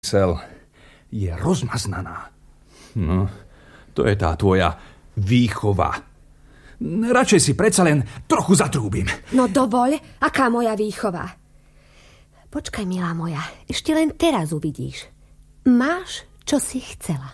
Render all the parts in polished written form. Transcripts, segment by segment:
Mysel je rozmaznaná. No, to je tá tvoja výchova. Radšej si predsa len trochu zatrúbim. No dovoľ, aká moja výchova. Počkaj, milá moja, ešte len teraz uvidíš. Máš, čo si chcela.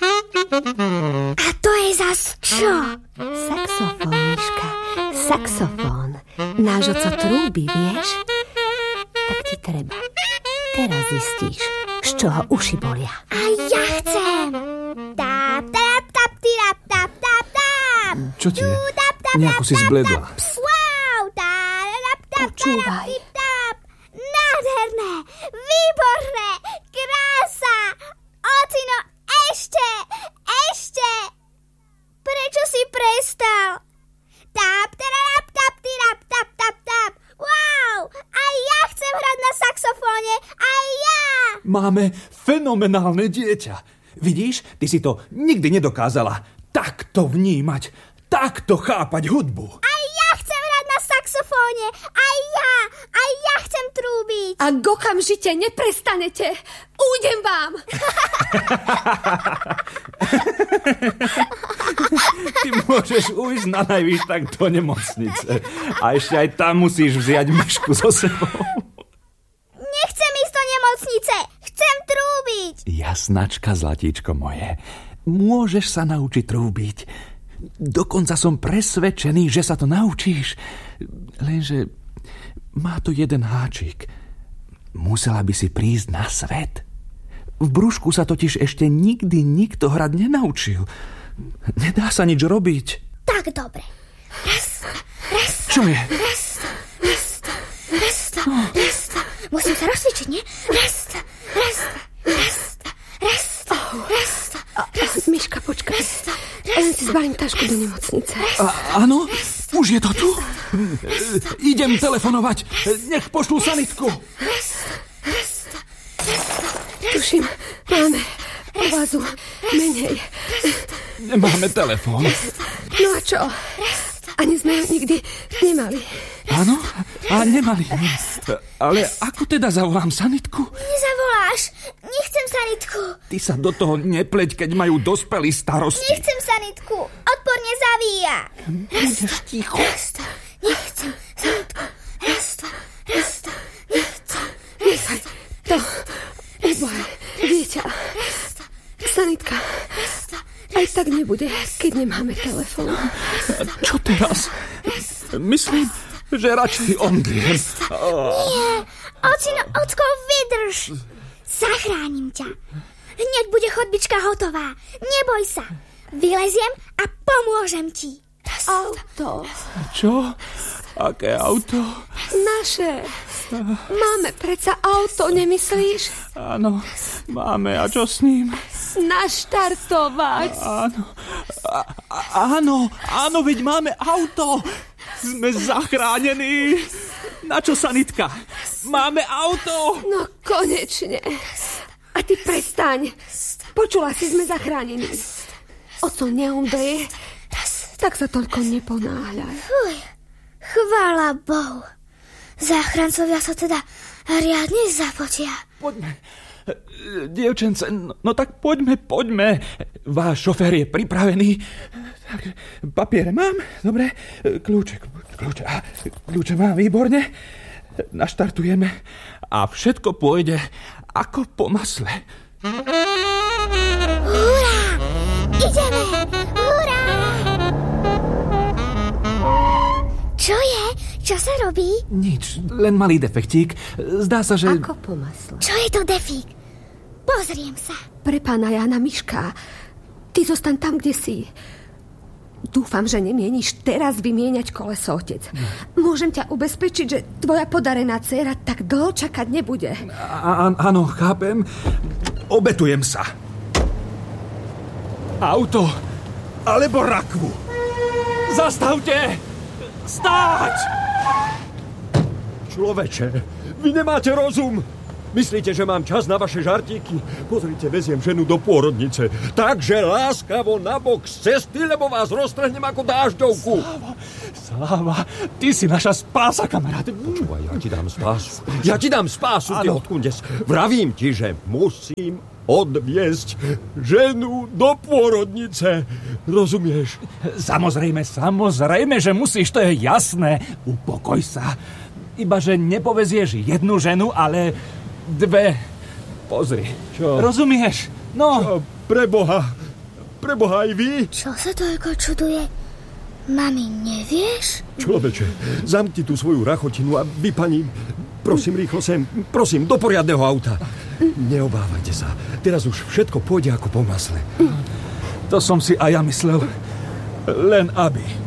A to je zas čo? Saxofón, Miška, saxofón. Náš oco trúbi, vieš? Tak ti treba. Teraz zistíš, z čoho uši bolia. A ja chcem. Tap, tap, tap, tap, tap, tap, tap. Čo ti je? Nejako si zbledla. Wow, tap, tap, Počúvaj. tap. Nádherné, výborné, krása. Ocino, ešte. Prečo si prestal? Tap, tap, tap, tap, tap, tap, tap. Wow, aj ja chcem hrať na saxofóne, aj ja. Máme fenomenálne dieťa. Vidíš, ty si to nikdy nedokázala takto vnímať, takto chápať hudbu. Aj ja chcem hrať na saxofóne, aj ja chcem trúbiť. Ak okamžite neprestanete, ujdem vám. Ty môžeš ujsť na najvýš tak do nemocnice. A ešte aj tam musíš vziať Mišku so sebou. Nechcem ísť do nemocnice, chcem trúbiť. Jasnačka, zlatíčko moje. Môžeš sa naučiť trúbiť. Dokonca som presvedčený, že sa to naučíš. Lenže má tu jeden háčik. Musela by si prísť na svet. V brúšku sa totiž ešte nikdy nikto hrať nenaučil. Nedá sa nič robiť. Tak dobre. Raz. Čo je? Raz. Musím sa rozcvičiť, nie? Raz. Miška, počkaj. Len si zbalím tašku do nemocnice. Áno? Už je to tu? Idem telefonovať. Nech pošlú sanitku. Tuším, máme ovazu menej. Nemáme telefón. No a čo? Ani sme ho nikdy nemali. Áno? A nemali. Ale ako teda zavolám sanitku? Nezavoláš. Nechcem sanitku. Ty sa do toho nepleť, keď majú dospelí starosti. Nechcem sanitku. Odporne zavíja. Budeš ticho. Nechcem sanitku. Nechaj to. Ubohé dieťa. Sanitka. Aj tak nebude, keď nemáme telefón. Čo teraz? Myslím, že radšej omdliem. Nie. Ocko, vydrž. Zachránim ťa. Hneď bude chodbička hotová. Neboj sa. Vyleziem a pomôžem ti. Auto. Čo? Aké auto? Naše. Máme predsa auto, nemyslíš? Áno, máme. A čo s ním? Naštartovať. Áno, veď máme auto. Sme zachránení. Na čo sanitka? Máme auto. No konečne. A ty prestaň. Počula si, sme zachránení. Oco neumdlie, tak sa toľko neponáhľaj. Chvála Bohu. Záchrancovia sa teda riadne zapotia. Poďme. Dievčence, no tak poďme. Váš šofér je pripravený. Tak, papiere mám, dobre. Kľúče mám, výborne. Naštartujeme a všetko pôjde ako po masle. Hurá! Ideme! Hurá! Čo je? Čo sa robí? Nič, len malý defektík. Zdá sa, že... Ako po masle. Čo je to defík? Pozriem sa. Pre pána Jána, Miška, ty zostaň tam, kde si. Dúfam, že nemieníš teraz vymieňať koleso, otec. Môžem ťa ubezpečiť, že tvoja podarená dcéra tak dlho čakať nebude. Áno, chápem. Obetujem sa. Auto alebo rakvu. Zastavte! Stáť! Človeče, vy nemáte rozum. Myslíte, že mám čas na vaše žartíky? Pozrite, veziem ženu do pôrodnice. Takže láskavo nabok z cesty, lebo vás roztrhnem ako dážďovku. Sláva, ty si naša spása, kamarát. Počúvaj, ja ti dám spásu, ty odkundes. Vravím ti, že musím odviesť ženu do pôrodnice. Rozumieš? Samozrejme, že musíš, to je jasné. Upokoj sa. Iba, že nepovezieš jednu ženu, ale dve. Pozri. Čo? Rozumieš? No. Čo? Preboha aj vy? Čo sa toľko čuduje? Mami, nevieš? Človeče, zamkni tú svoju rachotinu a vy, pani, prosím, rýchlo sem. Prosím, do poriadneho auta. Neobávajte sa. Teraz už všetko pôjde ako po masle. To som si aj ja myslel. Len aby.